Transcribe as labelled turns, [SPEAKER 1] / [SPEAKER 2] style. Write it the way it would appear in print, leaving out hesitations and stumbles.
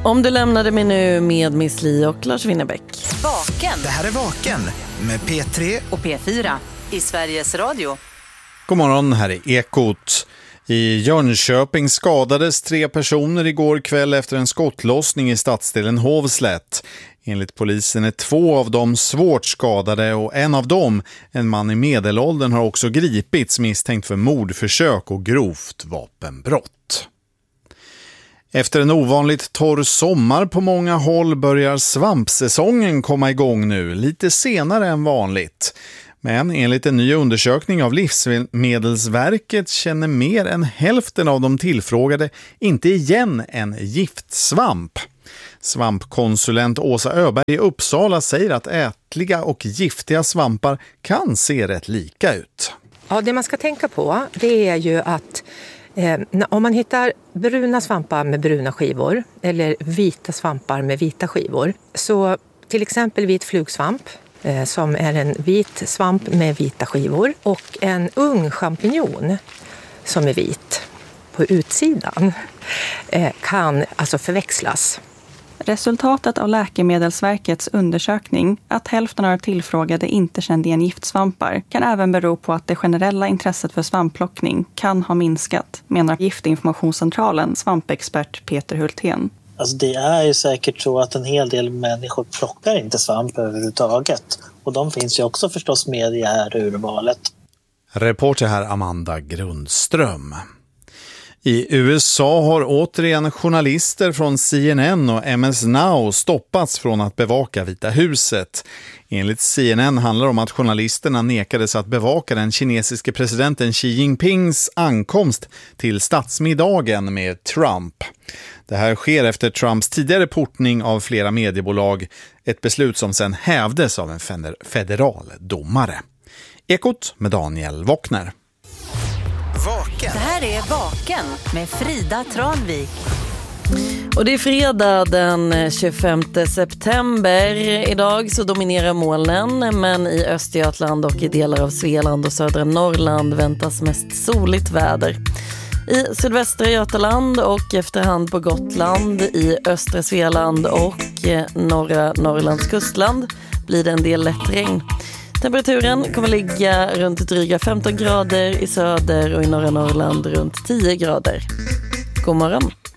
[SPEAKER 1] Om du lämnade mig nu med Miss Li och Lars Winnerbäck.
[SPEAKER 2] Vaken.
[SPEAKER 3] Det här är Vaken med P3
[SPEAKER 2] och P4 i Sveriges Radio.
[SPEAKER 4] God morgon, här är Ekot. I Jönköping skadades 3 personer igår kväll efter en skottlossning i stadsdelen Hovslätt. Enligt polisen är 2 av dem svårt skadade och en av dem, en man i medelåldern, har också gripits misstänkt för mordförsök och grovt vapenbrott. Efter en ovanligt torr sommar på många håll börjar svampsäsongen komma igång nu, lite senare än vanligt. Men enligt en ny undersökning av Livsmedelsverket känner mer än hälften av de tillfrågade inte igen en giftsvamp. Svampkonsulent Åsa Öberg i Uppsala säger att ätliga och giftiga svampar kan se rätt lika ut.
[SPEAKER 5] Ja, det man ska tänka på, det är ju att om man hittar bruna svampar med bruna skivor eller vita svampar med vita skivor, så till exempel vit flugsvamp som är en vit svamp med vita skivor och en ung champinjon som är vit på utsidan kan alltså förväxlas.
[SPEAKER 6] Resultatet av Läkemedelsverkets undersökning att hälften av tillfrågade inte kände igen giftsvampar kan även bero på att det generella intresset för svampplockning kan ha minskat, menar Giftinformationscentralen svampexpert Peter Hultén.
[SPEAKER 7] Alltså det är ju säkert så att en hel del människor plockar inte svamp överhuvudtaget. Och de finns ju också förstås med i det här urvalet.
[SPEAKER 4] Reporter här Amanda Grundström. I USA har återigen journalister från CNN och MS Now stoppats från att bevaka Vita huset. Enligt CNN handlar det om att journalisterna nekades att bevaka den kinesiske presidenten Xi Jinpings ankomst till statsmiddagen med Trump. Det här sker efter Trumps tidigare portning av flera mediebolag, ett beslut som sedan hävdes av en federal domare. Ekot med Daniel Wockner.
[SPEAKER 3] Vaken.
[SPEAKER 2] Det här är Vaken med Frida Tranvik.
[SPEAKER 1] Och det är fredag den 25 september. Idag så dominerar molnen, men i Östergötland och i delar av Svealand och södra Norrland väntas mest soligt väder. I sydvästra Götaland och efterhand på Gotland, i östra Svealand och norra Norrlands kustland blir det en del lätt regn. Temperaturen kommer ligga runt dryga 15 grader i söder och i norra Norrland runt 10 grader. God morgon.